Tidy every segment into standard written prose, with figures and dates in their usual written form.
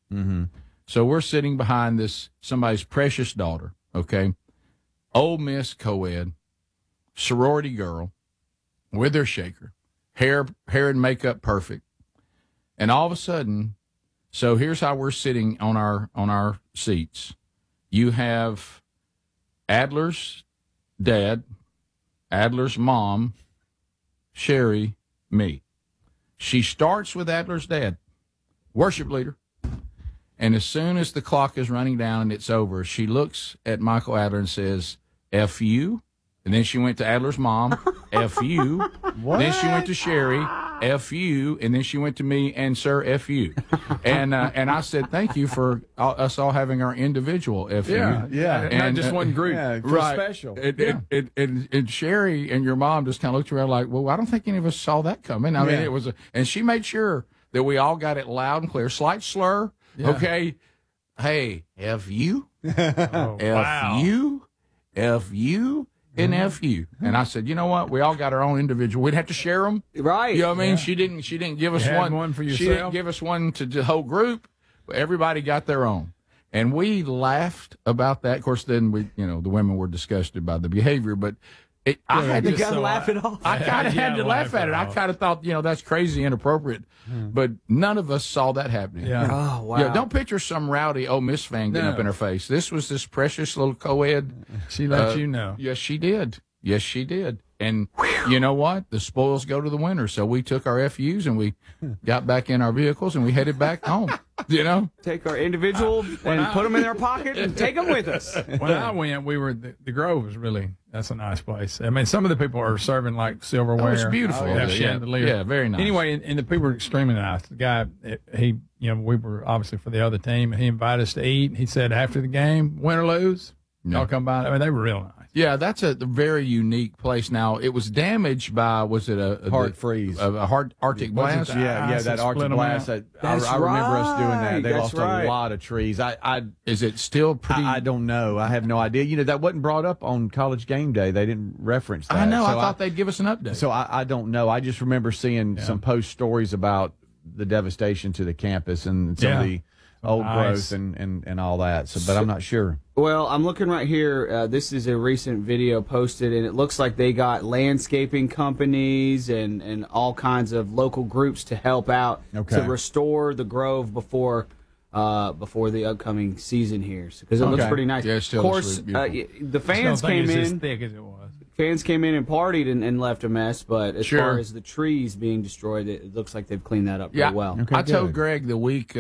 Mm-hmm. So we're sitting behind somebody's precious daughter, okay? Ole Miss co-ed, sorority girl, with her shaker, hair and makeup perfect. And all of a sudden, so here's how we're sitting on our seats. You have Adler's dad, Adler's mom, Sherry, me. She starts with Adler's dad, worship leader. And as soon as the clock is running down and it's over, she looks at Michael Adler and says, F you. And then she went to Adler's mom, F you. What? Then she went to Sherry, F you. And then she went to me and Sir, F you. And I said, thank you for us all having our individual F you. Yeah. And, not just one group. Yeah, right. special. And Sherry and your mom just kind of looked around like, well, I don't think any of us saw that coming. I mean, it was, and she made sure that we all got it loud and clear. Slight slur. Yeah. Okay. Hey, F you, F you, F you, and F you. And I said, you know what? We all got our own individual. We'd have to share them. Right. You know what I mean? She didn't give us one for yourself. She didn't give us one to the whole group. Everybody got their own. And we laughed about that. Of course, then the women were disgusted by the behavior, but I had to laugh it off. I kind of had to laugh at it. I kind of thought, that's crazy, inappropriate. But none of us saw that happening. Yeah. Oh, wow. Yeah, don't picture some rowdy Ole Miss fan getting up in her face. This was this precious little co-ed. She let you know. Yes, she did. Yes, she did. And you know what? The spoils go to the winner. So we took our FUs and we got back in our vehicles and we headed back home. Take our individual and put them in our pocket and take them with us. When I went, the Grove was that's a nice place. I mean, some of the people are serving like silverware. Oh, it's beautiful. Yeah, very nice. Anyway, and the people were extremely nice. The guy, we were obviously for the other team, and he invited us to eat. He said after the game, win or lose, y'all come by. I mean, they were real nice. Yeah, that's a very unique place. Now, it was damaged by, was it a hard freeze? A hard Arctic blast? Yeah, that Arctic blast. I remember us doing that. They lost a lot of trees. Is it still pretty? I don't know. I have no idea. That wasn't brought up on College Game Day. They didn't reference that. I know. So I thought they'd give us an update. So I don't know. I just remember seeing some post stories about the devastation to the campus and some of the old growth and all that. So, but I'm not sure. Well, I'm looking right here. This is a recent video posted, and it looks like they got landscaping companies and all kinds of local groups to help out to restore the Grove before the upcoming season here, because it looks pretty nice. Yeah, of course, the fans came in. As thick as it was. Fans came in and partied and left a mess, but as far as the trees being destroyed, it looks like they've cleaned that up pretty well. Okay, I told Greg the week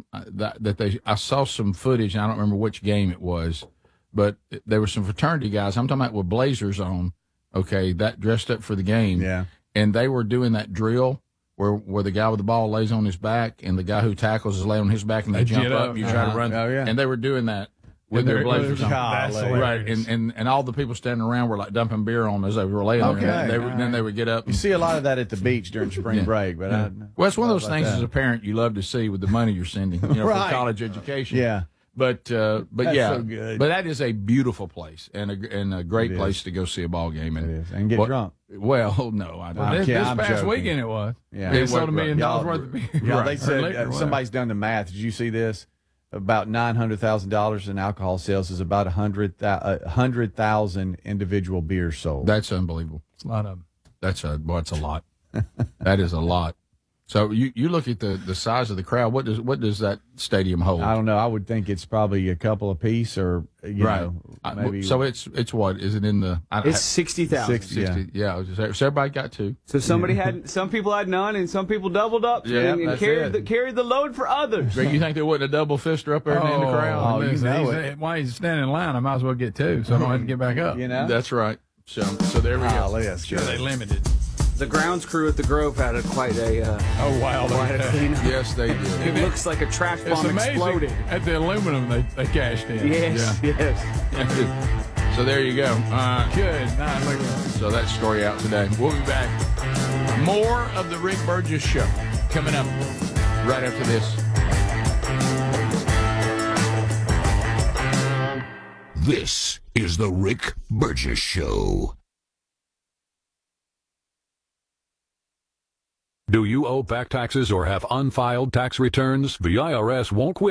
I saw some footage, and I don't remember which game it was, but there were some fraternity guys, I'm talking about with blazers on, that dressed up for the game. Yeah. And they were doing that drill where the guy with the ball lays on his back, and the guy who tackles is laying on his back, and they jump up, you try to run. Oh, yeah. And they were doing that with their blazers on. Right, and all the people standing around were like dumping beer on as they were laying there. Then they would get up. You see a lot of that at the beach during spring break, but well, it's one of those things as a parent you love to see with the money you're sending, for college education. Yeah. But so good. But that is a beautiful place and a great place to go see a ball game and get drunk. Well, no, I don't. This past weekend it was. Yeah, they sold $1 million worth of beer. Yeah, they said somebody's done the math. Did you see this? About $900,000 in alcohol sales is about 100,000 individual beers sold. That's unbelievable. It's a lot of them. That's a lot. That is a lot. So you look at the size of the crowd. What does that stadium hold? I don't know. I would think it's probably a couple apiece, or maybe. So it's what is it in the? It's 60,000. 60. Yeah. So everybody got two. So some people had none, and some people doubled up and carried the load for others. Greg, you think there wasn't a double fister up there in the crowd? While he's standing in line, I might as well get two, so I don't have to get back up. That's right. So there we go. Sure, they limited. The grounds crew at the Grove had quite a cleanup. Yes, they did. It looks like a trash bomb exploded. At the aluminum, they cashed in. Yes. So there you go. Good. Nice. So that story out today. We'll be back. More of the Rick Burgess Show coming up right after this. This is the Rick Burgess Show. Do you owe back taxes or have unfiled tax returns? The IRS won't quit